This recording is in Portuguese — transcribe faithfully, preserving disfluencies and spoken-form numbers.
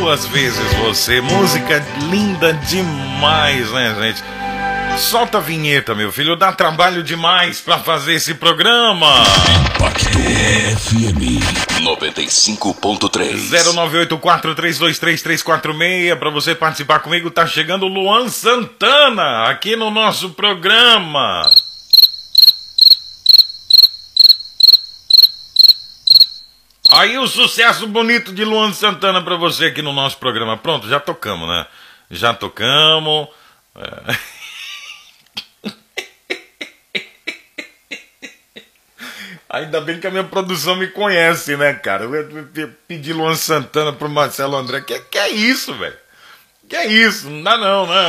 duas vezes você. Música linda demais, né, gente? Solta a vinheta, meu filho. Dá trabalho demais pra fazer esse programa. Impacto F M noventa e cinco ponto três. zero nove oito quatro três dois três três quatro seis. Pra você participar comigo, tá chegando o Luan Santana aqui no nosso programa. Aí o sucesso bonito de Luan Santana pra você aqui no nosso programa. Pronto, já tocamos, né? Já tocamos. É. Ainda bem que a minha produção me conhece, né, cara? Eu pedi Luan Santana pro Marcelo André. Que que é isso, velho? Que é isso? Não dá não, né?